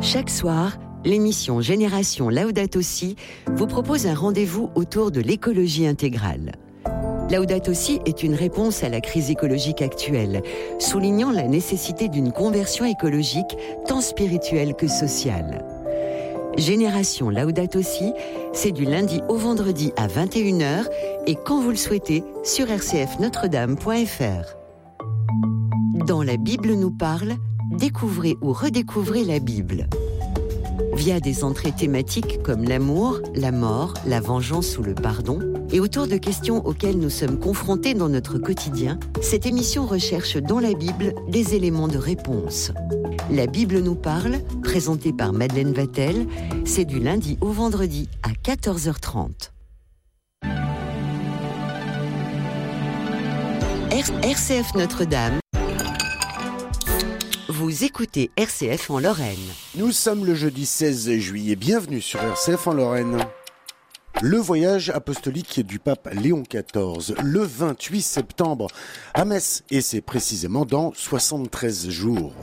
Chaque soir, l'émission Génération Laudato Si vous propose un rendez-vous autour de l'écologie intégrale. Laudato Si est une réponse à la crise écologique actuelle, soulignant la nécessité d'une conversion écologique tant spirituelle que sociale. Génération Laudato Si, c'est du lundi au vendredi à 21h et quand vous le souhaitez sur rcfnotredame.fr. Dans La Bible nous parle, découvrez ou redécouvrez la Bible. Via des entrées thématiques comme l'amour, la mort, la vengeance ou le pardon, et autour de questions auxquelles nous sommes confrontés dans notre quotidien, cette émission recherche dans la Bible des éléments de réponse. La Bible nous parle, présentée par Madeleine Vatel, c'est du lundi au vendredi à 14h30. RCF Notre-Dame. Vous écoutez RCF en Lorraine. Nous sommes le jeudi 16 juillet. Bienvenue sur RCF en Lorraine. Le voyage apostolique du pape Léon XIV, le 28 septembre à Metz. Et c'est précisément dans 73 jours.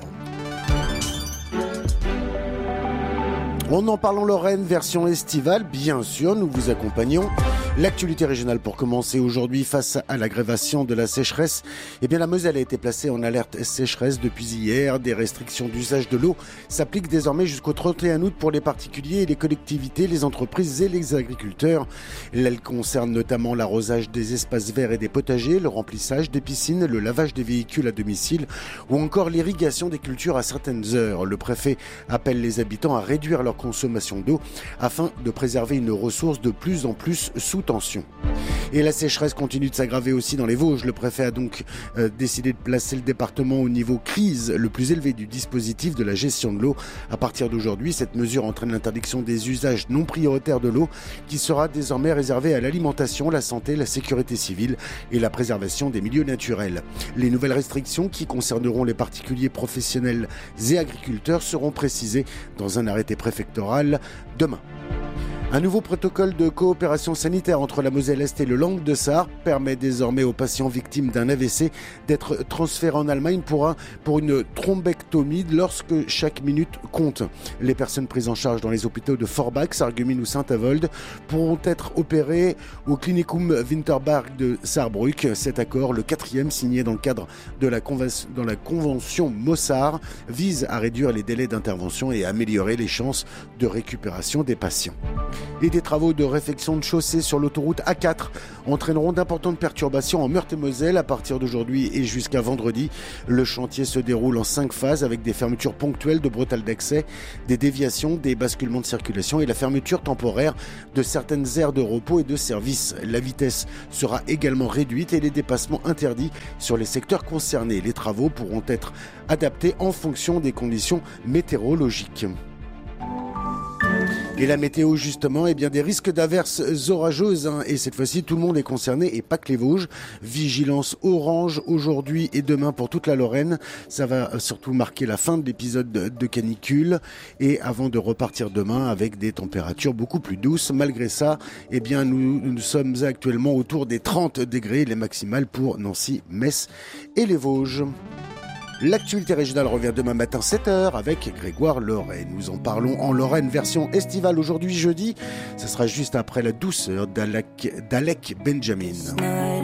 On en parle en Lorraine, version estivale, bien sûr, nous vous accompagnons. L'actualité régionale pour commencer aujourd'hui face à l'aggravation de la sécheresse. Eh bien, la Moselle a été placée en alerte sécheresse depuis hier. Des restrictions d'usage de l'eau s'appliquent désormais jusqu'au 31 août pour les particuliers et les collectivités, les entreprises et les agriculteurs. Elles concernent notamment l'arrosage des espaces verts et des potagers, le remplissage des piscines, le lavage des véhicules à domicile ou encore l'irrigation des cultures à certaines heures. Le préfet appelle les habitants à réduire leur consommation d'eau afin de préserver une ressource de plus en plus sous tension. Et la sécheresse continue de s'aggraver aussi dans les Vosges. Le préfet a donc décidé de placer le département au niveau crise le plus élevé du dispositif de la gestion de l'eau. À partir d'aujourd'hui, cette mesure entraîne l'interdiction des usages non prioritaires de l'eau qui sera désormais réservée à l'alimentation, la santé, la sécurité civile et la préservation des milieux naturels. Les nouvelles restrictions qui concerneront les particuliers professionnels et agriculteurs seront précisées dans un arrêté préfectoral demain. Un nouveau protocole de coopération sanitaire entre la Moselle-Est et le Languedoc permet désormais aux patients victimes d'un AVC d'être transférés en Allemagne pour une thrombectomie lorsque chaque minute compte. Les personnes prises en charge dans les hôpitaux de Forbach, Sarreguemines ou Saint-Avold pourront être opérées au Klinikum Winterberg de Saarbrück. Cet accord, le 4e signé dans le cadre de la convention Mossard, vise à réduire les délais d'intervention et à améliorer les chances de récupération des patients. Et des travaux de réfection de chaussée sur l'autoroute A4 entraîneront d'importantes perturbations en Meurthe-et-Moselle à partir d'aujourd'hui et jusqu'à vendredi. Le chantier se déroule en 5 phases avec des fermetures ponctuelles de bretelles d'accès, des déviations, des basculements de circulation et la fermeture temporaire de certaines aires de repos et de services. La vitesse sera également réduite et les dépassements interdits sur les secteurs concernés. Les travaux pourront être adaptés en fonction des conditions météorologiques. Et la météo justement, eh bien des risques d'averses orageuses et cette fois-ci tout le monde est concerné et pas que les Vosges. Vigilance orange aujourd'hui et demain pour toute la Lorraine. Ça va surtout marquer la fin de l'épisode de canicule et avant de repartir demain avec des températures beaucoup plus douces. Malgré ça, eh bien nous sommes actuellement autour des 30 degrés, les maximales pour Nancy, Metz et les Vosges. L'actualité régionale revient demain matin 7h avec Grégoire Loret. Nous en parlons en Lorraine, version estivale aujourd'hui jeudi. Ça sera juste après la douceur d'Alec Benjamin.